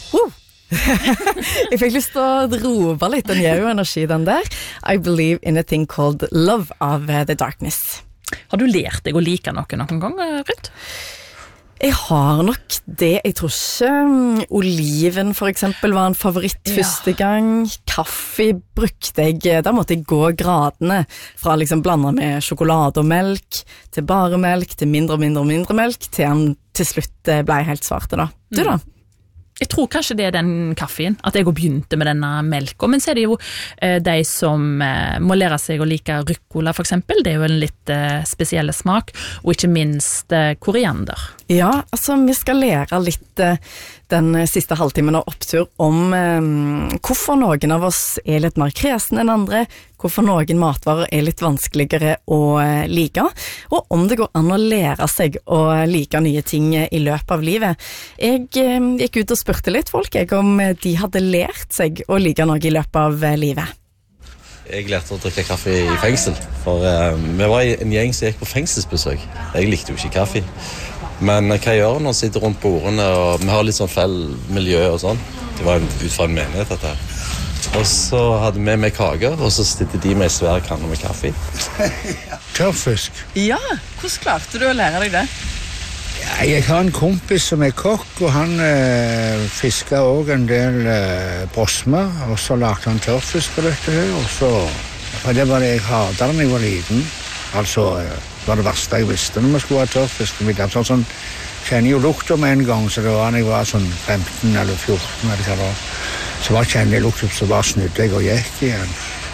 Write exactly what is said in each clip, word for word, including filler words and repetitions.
Woo! Jeg fikk lyst til å rope litt den gjør jo energi den der. I believe in a thing called love av The Darkness. Har du lært deg å like noe noen gang, Ruth? Jeg har nok det. Jeg tror ikke um, oliven for eksempel var en favoritt første gang. Kaffe brukte jeg, der måtte jeg gå gradene fra liksom blanda med sjokolade og melk til bare melk, til mindre og mindre og mindre melk, til han til slutt ble helt svarte da. Du da? Jeg tror kanskje det er den kaffen, at jeg begynte med denne melka, men så er det jo eh, de som eh, må lære seg å like rucola for eksempel, det er jo en litt eh, spesielle smak, og ikke minst eh, koriander. Ja, altså vi skal lære litt eh, den siste halvtimen av opptur om eh, hvorfor noen av oss er litt mer kresen enn andre, hvorfor noen matvarer er litt vanskeligere å eh, like, og om det går an å lære seg å like nye ting i løpet av livet. Jeg eh, gikk ut og spurte litt folk jeg, om de hadde lært seg å like noe i løpet av eh, livet. Jeg lærte å drikke kaffe i fengsel, for eh, vi var en gjeng som gikk på fengselsbesøk. Jeg likte jo ikke kaffe. Men hva jeg gjør når jeg sitter rundt bordene, og vi har litt sånn fell miljø og sånn. Det var ut fra en menighet, dette her. Og så hadde vi med kager, og så stilte de med en svær kanne med kaffe. Tørrfisk. Ja, hvordan klarte du å lære deg det? Ja, jeg har en kompis som er kokk, og han eh, fisket også en del eh, brosmer, og så lagde han tørrfisk på dette her, og så... For det var det jeg hatet da jeg var liten. Altså... Eh, Det var det verste jeg visste når vi skulle ha tørrfisk. Så sånn, kjenner jo lukta med en gang, så det var når jeg var sånn femten eller fjorten eller hva da. Så var kjenner jeg lukta, så bare snudde jeg og gikk igjen.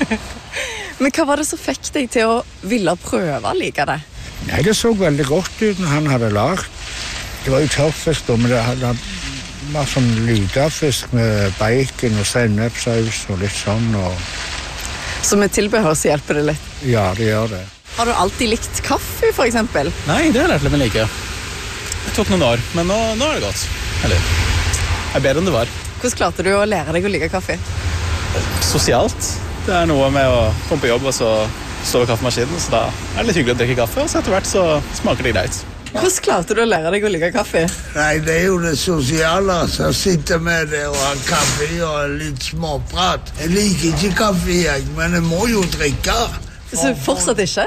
Men hva var det som fikk deg til å ville prøve å like det? Nei, det så veldig godt ut når han hadde lagt. Det var jo tørrfisk da, men det hadde var sånn lydafisk med bacon og sennepsaus og litt sånn. Og... Så med tilbehør så hjelper det litt? Ja, det gjør det. Har du alltid likt kaffe, for eksempel? Nei, det har jeg lært litt med like. Det tok noen år, men nå, nå er det godt. Eller, det er bedre enn det var. Hvordan klarte du å lære deg å like kaffe? Sosialt. Det er noe med å komme på jobb og så stå ved kaffemaskinen, så da er det litt hyggelig å drikke kaffe, og så etter hvert så smaker det greit. Hvordan klarte du å lære deg å like kaffe? Nei, det er jo det sosiale, så sitter med det og har kaffe og litt småprat. Jeg liker ikke kaffe, jeg, men jeg må jo drikke. Så fortsatt ikke?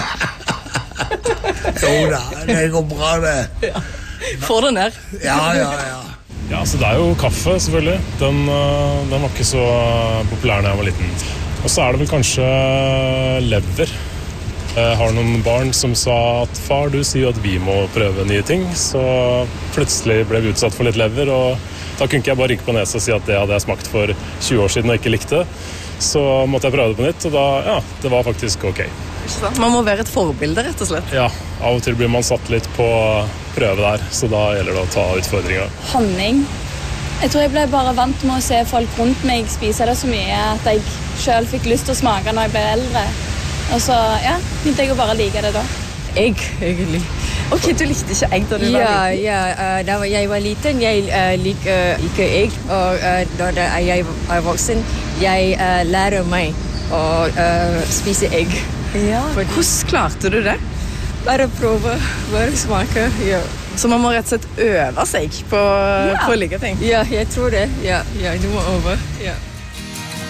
Jo da, det går bra det. Ja. Får det ned. Ja, ja, ja. Ja, så det er jo kaffe, selvfølgelig. Den, den var ikke så populær da jeg var liten. Og så er det vel kanskje lever. Jeg har noen barn som sa at far, du sier jo at vi må prøve nye ting. Så plutselig ble vi utsatt for litt lever, og da kunne ikke jeg bare rynke på nesa og si at det hadde jeg smakt for tjue år siden og ikke likte. Så måtte jeg prøve det på nytt, og da, ja, det var faktisk ok. Man må være et forbilde, rett og slett. Ja, av og til blir man satt litt på prøve der, så da gjelder det å ta utfordringer. Honning. Jeg tror jeg ble bare vant med å se folk rundt meg spise det så mye at jeg selv fikk lyst til å smake når jeg ble eldre. Og så, ja, begynte jeg å bare like det da. Egg, egentlig. Ok, du likte ikke egg da du ja, var liten? Ja, uh, da jeg var liten, jeg uh, liker uh, ikke egg, og uh, da jeg er voksen, jeg uh, lærer meg å uh, spise egg. Ja, hvordan klarte du det? Bare prøve, bare smake, ja. Så man må rett og slett øve seg på, ja. på å like ting? Ja, jeg tror det. Ja, ja, du må øve, ja.